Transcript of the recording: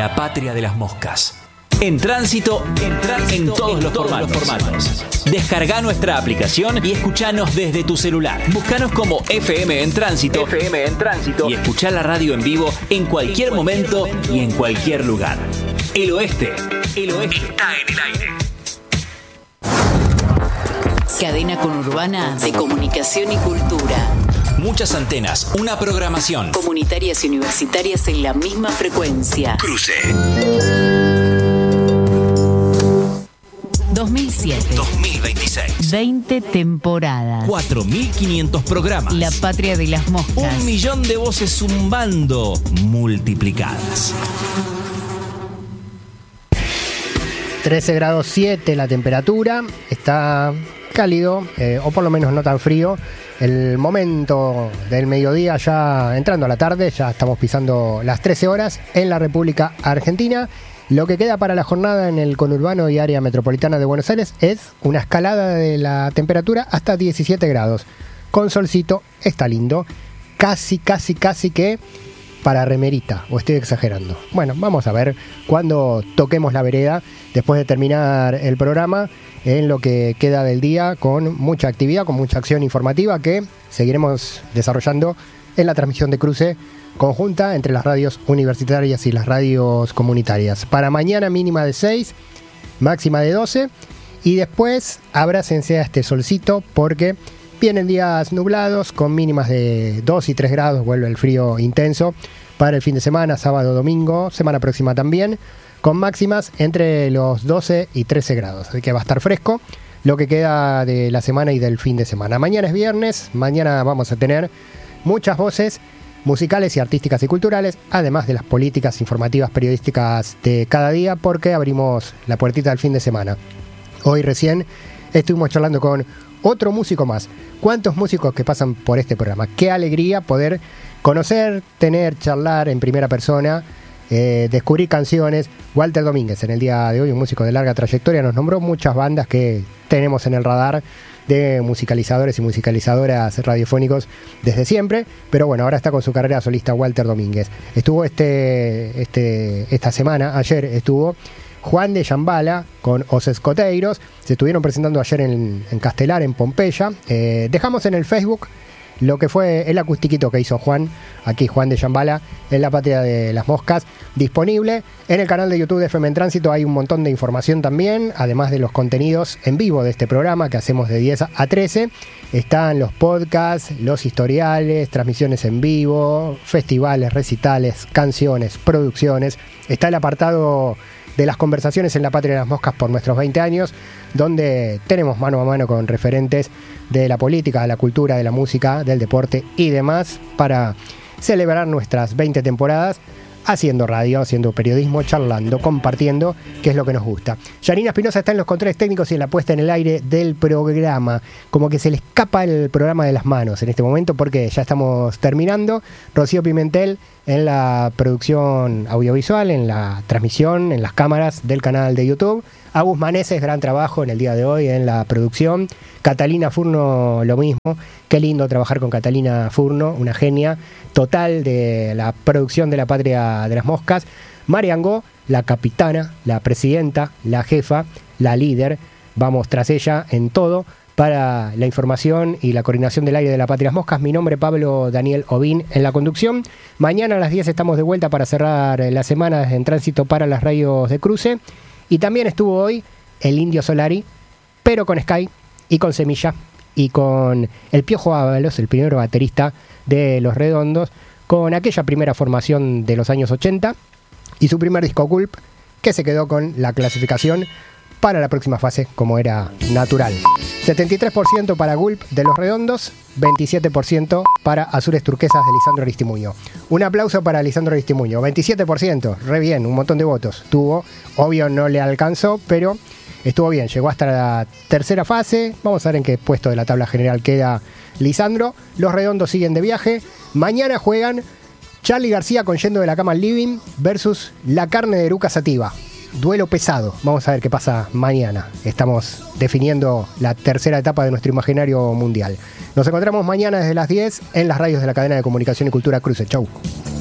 la patria de las moscas. En Tránsito, en todos los formatos. Descarga nuestra aplicación y escuchanos desde tu celular. Búscanos como FM en Tránsito y escuchá la radio en vivo en cualquier momento y en cualquier lugar. El Oeste está en el aire. Cadena conurbana de comunicación y cultura. Muchas antenas, una programación. Comunitarias y universitarias en la misma frecuencia. Cruce. 2007. 2026. 20 temporadas. 4.500 programas. La patria de las moscas. 1 millón de voces zumbando multiplicadas. 13 grados 7 la temperatura. Está cálido, o por lo menos no tan frío. El momento del mediodía, ya entrando a la tarde, ya estamos pisando las 13 horas en la República Argentina. Lo que queda para la jornada en el conurbano y área metropolitana de Buenos Aires es una escalada de la temperatura hasta 17 grados. Con solcito, está lindo. Casi que para remerita, o estoy exagerando. Bueno, vamos a ver cuando toquemos la vereda, después de terminar el programa, en lo que queda del día, con mucha actividad, con mucha acción informativa que seguiremos desarrollando en la transmisión de Cruce conjunta entre las radios universitarias y las radios comunitarias. Para mañana mínima de 6, máxima de 12, y después abrácense a este solcito porque vienen días nublados con mínimas de 2 y 3 grados, vuelve el frío intenso para el fin de semana, sábado, domingo, semana próxima también, con máximas entre los 12 y 13 grados, así que va a estar fresco lo que queda de la semana y del fin de semana. Mañana es viernes, mañana vamos a tener muchas voces musicales y artísticas y culturales, además de las políticas informativas periodísticas de cada día, porque abrimos la puertita del fin de semana. Hoy recién estuvimos charlando con otro músico más. ¿Cuántos músicos que pasan por este programa? Qué alegría poder conocer, tener, charlar en primera persona, descubrir canciones. Walter Domínguez, en el día de hoy, un músico de larga trayectoria, nos nombró muchas bandas que tenemos en el radar de musicalizadores y musicalizadoras radiofónicos desde siempre, pero bueno, ahora está con su carrera solista Walter Domínguez. Estuvo esta semana, ayer estuvo Juan de Yambala con Os Escoteiros, se estuvieron presentando ayer en Castelar, en Pompeya. Dejamos en el Facebook lo que fue el acustiquito que hizo Juan de Yambala, en la patria de las moscas, disponible en el canal de YouTube de FM en Tránsito. Hay un montón de información también, además de los contenidos en vivo de este programa que hacemos de 10 a 13. Están los podcasts, los historiales, transmisiones en vivo, festivales, recitales, canciones, producciones. Está el apartado de las conversaciones en la patria de las moscas por nuestros 20 años, donde tenemos mano a mano con referentes de la política, de la cultura, de la música, del deporte y demás, para celebrar nuestras 20 temporadas haciendo radio, haciendo periodismo, charlando, compartiendo, que es lo que nos gusta. Yanina Espinosa está en los controles técnicos y en la puesta en el aire del programa. Como que se le escapa el programa de las manos en este momento porque ya estamos terminando. Rocío Pimentel en la producción audiovisual, en la transmisión, en las cámaras del canal de YouTube. Agus Maneses, gran trabajo en el día de hoy en la producción. Catalina Furno, lo mismo. Qué lindo trabajar con Catalina Furno, una genia total de la producción de la patria de las moscas. Mariango, la capitana, la presidenta, la jefa, la líder. Vamos tras ella en todo para la información y la coordinación del aire de la patria de las moscas. Mi nombre es Pablo Daniel Ovín en la conducción. Mañana a las 10 estamos de vuelta para cerrar la semana en tránsito para las radios de Cruce. Y también estuvo hoy el Indio Solari, pero con Sky y con Semilla y con el Piojo Ábalos, el primer baterista de Los Redondos, con aquella primera formación de los años 80 y su primer disco Gulp, que se quedó con la clasificación para la próxima fase como era natural. 73% para Gulp de Los Redondos, 27% para Azules Turquesas de Lisandro Aristimuño. Un aplauso para Lisandro Aristimuño, 27%, re bien, un montón de votos tuvo, obvio no le alcanzó, pero estuvo bien, llegó hasta la tercera fase. Vamos a ver en qué puesto de la tabla general queda Lisandro. Los Redondos siguen de viaje. Mañana juegan Charly García con Yendo de la Cama al Living versus La Carne de Eruca Sativa. Duelo pesado. Vamos a ver qué pasa mañana. Estamos definiendo la tercera etapa de nuestro imaginario mundial. Nos encontramos mañana desde las 10 en las radios de la cadena de comunicación y cultura Cruce. Chau.